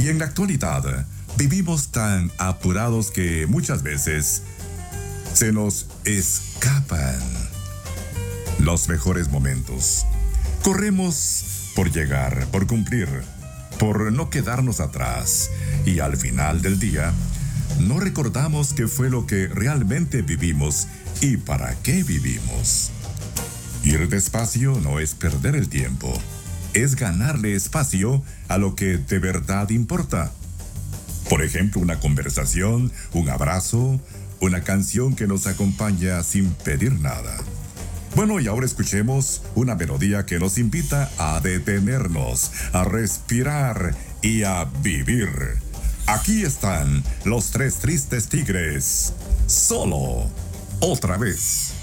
Y en la actualidad, vivimos tan apurados que muchas veces se nos escapan los mejores momentos. Corremos por llegar, por cumplir, por no quedarnos atrás. Y al final del día, no recordamos qué fue lo que realmente vivimos y para qué vivimos. Ir despacio no es perder el tiempo, es ganarle espacio a lo que de verdad importa. Por ejemplo, una conversación, un abrazo, una canción que nos acompaña sin pedir nada. Bueno, y ahora escuchemos una melodía que nos invita a detenernos, a respirar y a vivir. Aquí están los Tres Tristes Tigres. Solo, otra vez.